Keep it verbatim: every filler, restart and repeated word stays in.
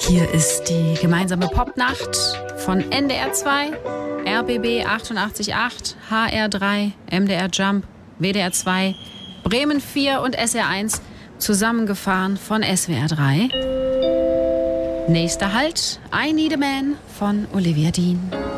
Hier ist die gemeinsame Popnacht von N D R zwei, R B B achtundachtzig Komma acht, H R drei, M D R Jump, W D R zwei, Bremen vier und S R eins, zusammengefahren von S W R drei. Nächster Halt, I Need a Man von Olivia Dean.